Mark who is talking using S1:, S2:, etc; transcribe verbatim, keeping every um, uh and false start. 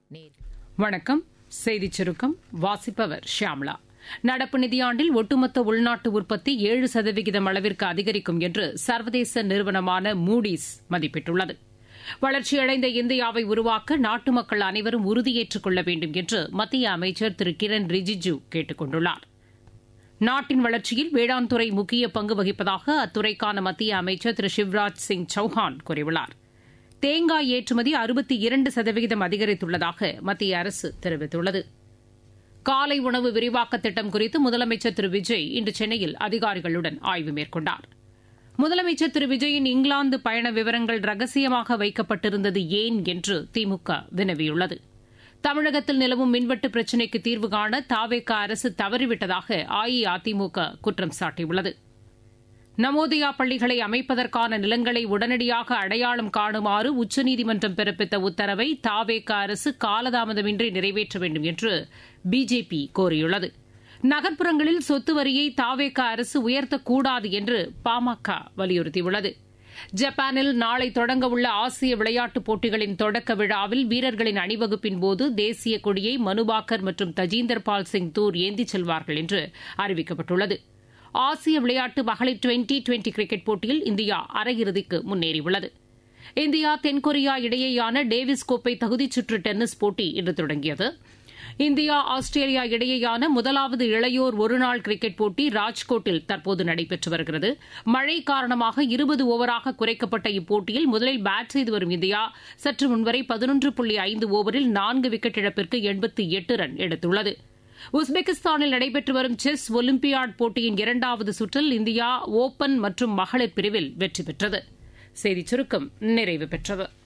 S1: வணக்கம். செய்திச் சுருக்கம் வாசிப்பவர் ஷியாம்லா. நடப்பு நிதியாண்டில் ஒட்டுமொத்த உள்நாட்டு உற்பத்தி ஏழு சதவிகிதம் அளவிற்கு அதிகரிக்கும் என்று சர்வதேச நிறுவனமான மூடிஸ் மதிப்பிட்டுள்ளது. வளர்ச்சியடைந்த இந்தியாவை உருவாக்க நாட்டு மக்கள் அனைவரும் உறுதியேற்றுக் கொள்ள வேண்டும் என்று மத்திய அமைச்சர் திரு கிரண் ரிஜிஜு கேட்டுக் கொண்டுள்ளார். நாட்டின் வளர்ச்சியில் வேளாண் துறை முக்கிய பங்கு வகிப்பதாக அத்துறைக்கான மத்திய அமைச்சர் திரு சிவராஜ் சிங் சௌஹான் கூறியுள்ளார். தேங்காய் ஏற்றுமதி அறுபத்தி இரண்டு சதவிகிதம் அதிகரித்துள்ளதாக மத்திய அரசு தெரிவித்துள்ளது. காலை உணவு விரிவாக்க திட்டம் குறித்து முதலமைச்சர் திரு விஜய் இன்று சென்னையில் அதிகாரிகளுடன் ஆய்வு மேற்கொண்டார். முதலமைச்சர் திரு விஜயின் இங்கிலாந்து பயண விவரங்கள் ரகசியமாக வைக்கப்பட்டிருந்தது ஏன் என்று திமுக வினவியுள்ளது. தமிழகத்தில் நிலவும் மின்வெட்டு பிரச்சினைக்கு தீர்வு காண தாவேக அரசு தவறிவிட்டதாக அஇஅதிமுக குற்றம் சாட்டியுள்ளது. நமோதயா பள்ளிகளை அமைப்பதற்கான நிலங்களை உடனடியாக அடையாளம் காணுமாறு உச்சநீதிமன்றம் பிறப்பித்த உத்தரவை தாவேக அரசு காலதாமதமின்றி நிறைவேற்ற வேண்டும் என்று பிஜேபி கோரியுள்ளது. நகர்ப்புறங்களில் சொத்து வரியை தாவேக அரசு உயர்த்தக்கூடாது என்று பாமக வலியுறுத்தியுள்ளது. ஜப்பானில் நாளை தொடங்கவுள்ள ஆசிய விளையாட்டுப் போட்டிகளின் தொடக்க விழாவில் வீரர்களின் அணிவகுப்பின் போது தேசிய கொடியை மனுபாக்கர் மற்றும் தஜீந்தர் பால் சிங் தூர் ஏந்திச் செல்வார்கள் என்று அறிவிக்கப்பட்டுள்ளது. ஆசிய விளையாட்டு மகளிர் டுவெண்டி டுவெண்டி கிரிக்கெட் போட்டியில் இந்தியா அரையிறுதிக்கு முன்னேறியுள்ளது. இந்தியா தென்கொரியா இடையேயான டேவிஸ் கோப்பை தகுதிச் சுற்று டென்னிஸ் போட்டி இன்று தொடங்கியது. இந்தியா ஆஸ்திரேலியா இடையேயான முதலாவது இளையோர் ஒருநாள் கிரிக்கெட் போட்டி ராஜ்கோட்டில் தற்போது நடைபெற்று வருகிறது. மழை காரணமாக இருபது ஓவராக குறைக்கப்பட்ட இப்போட்டியில் முதலில் பேட் செய்து வரும் இந்தியா சற்று முன்வரை பதினொன்று புள்ளி ஐந்து ஓவரில் நான்கு விக்கெட் இழப்பிற்கு எண்பத்தி எட்டு ரன் எடுத்துள்ளது. உஸ்பெகிஸ்தானில் நடைபெற்று வரும் செஸ் ஒலிம்பியாட் போட்டியின் இரண்டாவது சுற்றில் இந்தியா ஓபன் மற்றும் மகளிர் பிரிவில் வெற்றி பெற்றது. செய்திச் சுருக்கம் நிறைவு பெற்றது.